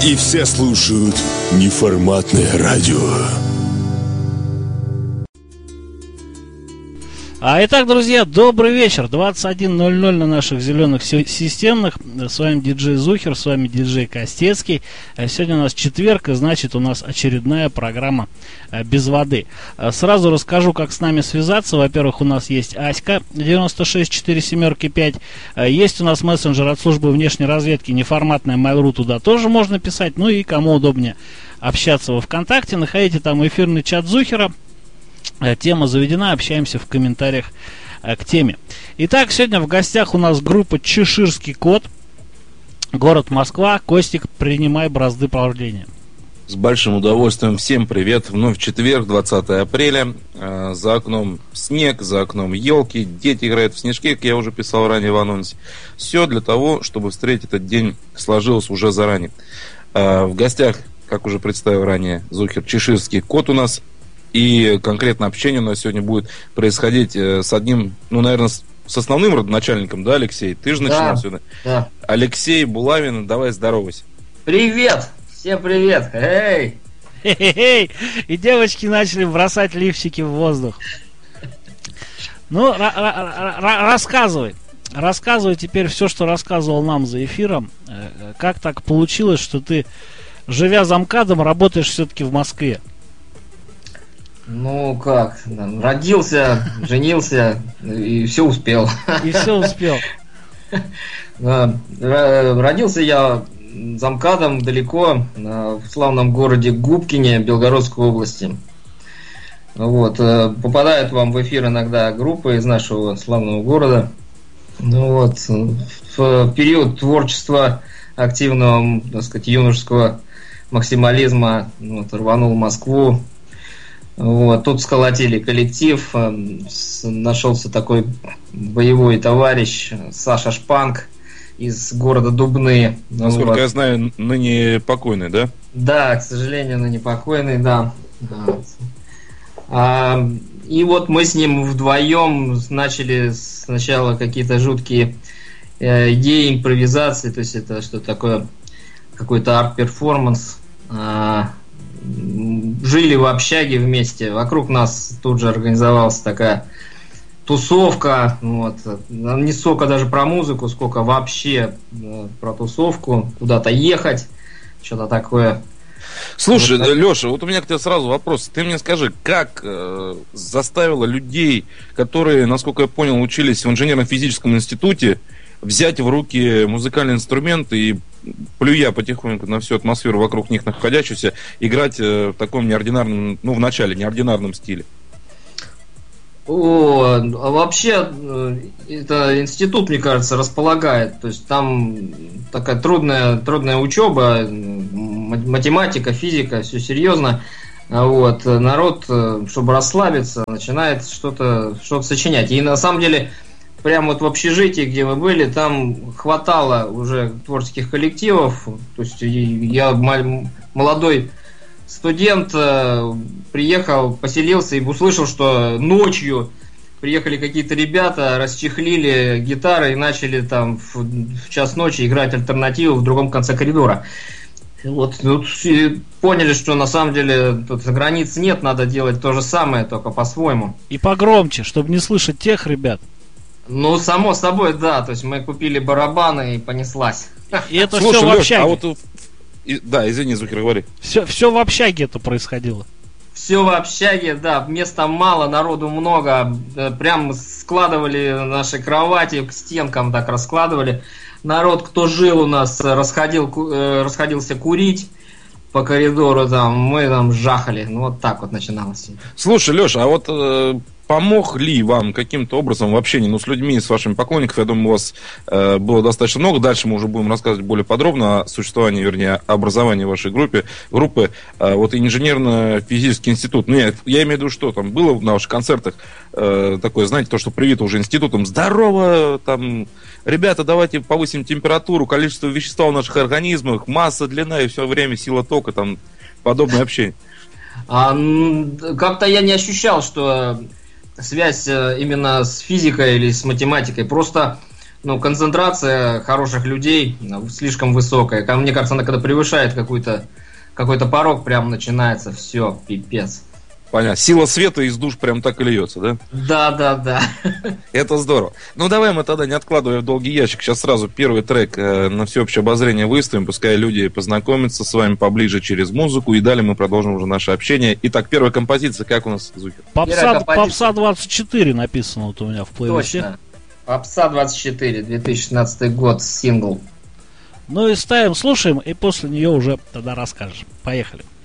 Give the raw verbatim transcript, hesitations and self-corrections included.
И все слушают неформатное радио. А итак, друзья, добрый вечер. двадцать один ноль ноль на наших зеленых системных. С вами диджей Зухер, с вами диджей Костецкий. Сегодня у нас четверг, и значит у нас очередная программа «Без воды». Сразу расскажу, как с нами связаться. Во-первых, у нас есть Аська девяносто шесть четыре семь пять. Есть у нас мессенджер от службы внешней разведки, неформатная Mail.ru, туда тоже можно писать. Ну и кому удобнее общаться во ВКонтакте, находите там эфирный чат Зухера. Тема заведена, общаемся в комментариях э, к теме. Итак, сегодня в гостях у нас группа «Чеширский кот», город Москва. Костик, принимай бразды правления. С большим удовольствием. Всем привет. Вновь четверг, двадцатое апреля. Э, за окном снег, за окном елки. Дети играют в снежки, как я уже писал ранее в анонсе. Все для того, чтобы встретить этот день, сложилось уже заранее. Э, в гостях, как уже представил ранее, Зухер, «Чеширский кот» у нас. И конкретно общение у нас сегодня будет происходить с одним, ну, наверное, с основным родоначальником, да, Алексей? Ты же начинал да, сегодня. Да. Алексей Булавин, давай здоровайся. Привет! Всем привет! Эй! Хе-хе-хей! И девочки начали бросать лифчики в воздух. Ну, рассказывай. Рассказывай теперь все, что рассказывал нам за эфиром. Как так получилось, что ты, живя замкадом, работаешь все-таки в Москве? Ну как, там, родился, женился и все успел. И все успел. Родился я замкадом далеко, в славном городе Губкине Белгородской области. Вот, попадают вам в эфир иногда группы из нашего славного города. Ну вот, в период творчества активного, так сказать, юношеского максимализма, вот, рванул в Москву. Вот, тут сколотили коллектив, нашелся такой боевой товарищ Саша Шпанг из города Дубны. Насколько вот. я знаю, ныне покойный, да? Да, к сожалению, ныне покойный, да. да. А, и вот мы с ним вдвоем начали сначала какие-то жуткие э, идеи, импровизации, то есть это что такое, какой-то арт-перформанс. А, жили в общаге вместе. Вокруг нас тут же организовалась такая тусовка. Вот. Не столько даже про музыку, сколько вообще про тусовку. Куда-то ехать. Что-то такое. Слушай, вот. Леша, вот у меня к тебе сразу вопрос. Ты мне скажи, как э, заставила людей, которые, насколько я понял, учились в инженерно-физическом институте, взять в руки музыкальный инструмент и, плюя потихоньку на всю атмосферу вокруг них находящуюся, играть в таком неординарном, ну, в начале, неординарном стиле? О, а вообще, это институт, мне кажется, располагает. То есть там такая трудная, трудная учеба, математика, физика, все серьезно. Вот, народ, чтобы расслабиться, начинает что-то, что-то сочинять. И на самом деле, прямо вот в общежитии, где мы были, там хватало уже творческих коллективов. То есть я молодой студент, приехал, поселился и услышал, что ночью приехали какие-то ребята, расчехлили гитары и начали там в, в час ночи играть альтернативу в другом конце коридора. Вот, вот поняли, что на самом деле тут границ нет, надо делать то же самое, только по-своему. И погромче, чтобы не слышать тех ребят. Ну, само собой, да. То есть мы купили барабаны и понеслась. И это Слушай, все в Леш, общаге. а вот, и, да, извини, Зухер, говори. Все, все в общаге это происходило. Все в общаге, да. Места мало, народу много. Прям складывали наши кровати к стенкам, так раскладывали. Народ, кто жил у нас, расходил, расходился курить по коридору, там, мы там жахали. Ну, вот так вот начиналось. Слушай, Леша, а вот э, помог ли вам каким-то образом в общении, ну, с людьми, с вашими поклонниками? Я думаю, у вас э, было достаточно много. Дальше мы уже будем рассказывать более подробно о существовании, вернее, образовании вашей группы. группы э, вот инженерно-физический институт. Ну, я, я имею в виду, что там было на ваших концертах э, такое, знаете, то, что привито уже институтом. Здорово, там, ребята, давайте повысим температуру, количество вещества в наших организмах, масса, длина и все время сила тока, там, подобное общение. А, как-то я не ощущал, что связь именно с физикой или с математикой. Просто ну, концентрация хороших людей слишком высокая. Ко- Мне кажется, она когда превышает какой-то какой-то порог, прям начинается все, пипец. Понятно. Сила света из душ прям так и льется, да? Да, да, да. Это здорово. Ну, давай мы тогда, не откладывая в долгий ящик, сейчас сразу первый трек э, на всеобщее обозрение выставим, пускай люди познакомятся с вами поближе через музыку, и далее мы продолжим уже наше общение. Итак, первая композиция, как у нас, Зухер? Попса, Первая композиция. Попса двадцать четыре написано вот у меня в плейлисте. Точно. Попса двадцать четыре, две тысячи шестнадцатый год, сингл. Ну и ставим, слушаем, и после нее уже тогда расскажешь. Поехали.